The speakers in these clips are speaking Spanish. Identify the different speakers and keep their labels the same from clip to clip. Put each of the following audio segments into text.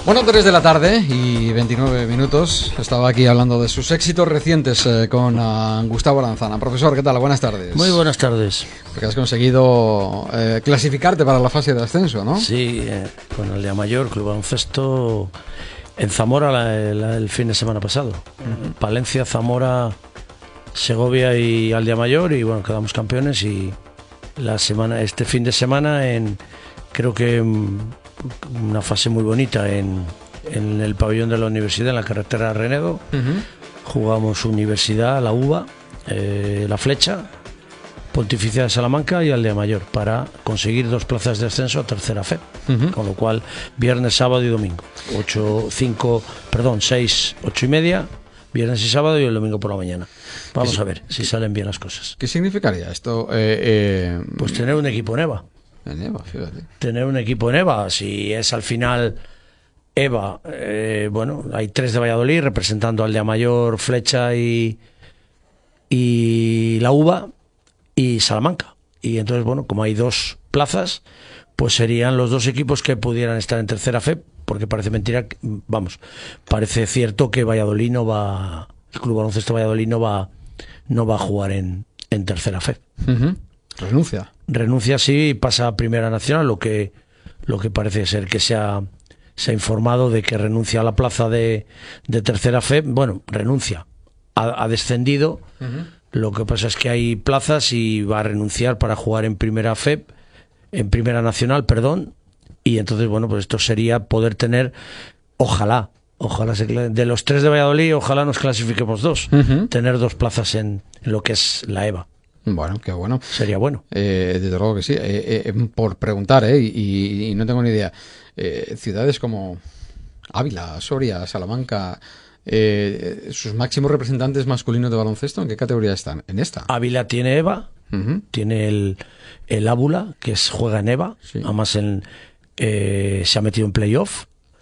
Speaker 1: Bueno, 3 de la tarde y 29 minutos. Estaba aquí hablando de sus éxitos recientes con Gustavo Aranzana. Profesor, ¿qué tal? Buenas tardes.
Speaker 2: Muy buenas tardes.
Speaker 1: Porque has conseguido clasificarte para la fase de ascenso, ¿no?
Speaker 2: Sí, con el Aldea Club Baloncesto en Zamora el fin de semana pasado. Palencia, Zamora, Segovia y Aldea Mayor, y bueno, quedamos campeones. Y este fin de semana creo que una fase muy bonita en el pabellón de la universidad, en la carretera Renedo. Jugamos Universidad, la UBA, la Flecha, Pontificia de Salamanca y Aldea Mayor, para conseguir 2 plazas de ascenso a tercera FEP. Con lo cual, viernes, sábado y domingo. 6, 8 y media, viernes y sábado, y el domingo por la mañana. Vamos a ver si salen bien las cosas.
Speaker 1: ¿Qué significaría esto?
Speaker 2: Pues tener un equipo en EVA.
Speaker 1: En EVA, fíjate.
Speaker 2: Tener un equipo en EVA, si es al final EVA, bueno, hay 3 de Valladolid representando Aldea Mayor, Flecha y la UBA y Salamanca. Y entonces, bueno, como hay 2 plazas, pues serían los 2 equipos que pudieran estar en tercera FEP, porque parece mentira, parece cierto que Valladolid no va, el Club Baloncesto Valladolid no va a jugar en tercera FEP. Renuncia, sí, y pasa a Primera Nacional, lo que parece ser que se ha informado de que renuncia a la plaza de tercera FEP. Bueno, renuncia, ha descendido. Lo que pasa es que hay plazas y va a renunciar para jugar en Primera FEP, en Primera Nacional, perdón. Y entonces, bueno, pues esto sería poder tener, ojalá de los 3 de Valladolid, ojalá nos clasifiquemos 2, tener 2 plazas en lo que es la EVA.
Speaker 1: Bueno, qué bueno.
Speaker 2: Sería bueno.
Speaker 1: Desde luego que sí. Por preguntar, y no tengo ni idea. Ciudades como Ávila, Soria, Salamanca, sus máximos representantes masculinos de baloncesto, ¿en qué categoría están? ¿En esta?
Speaker 2: Ávila tiene EVA, tiene el Ábula, que juega en EVA, sí. Además se ha metido en playoff,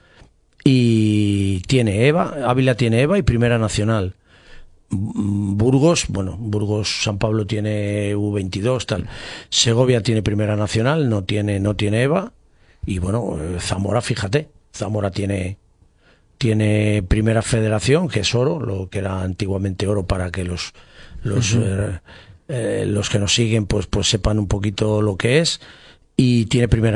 Speaker 2: y tiene EVA. Ávila tiene EVA y Primera Nacional. Burgos, San Pablo tiene U22, tal. Segovia tiene Primera Nacional, no tiene EVA. Y bueno, Zamora, fíjate, Zamora tiene Primera Federación, que es oro, lo que era antiguamente oro, para que los que nos siguen pues sepan un poquito lo que es, y tiene Primera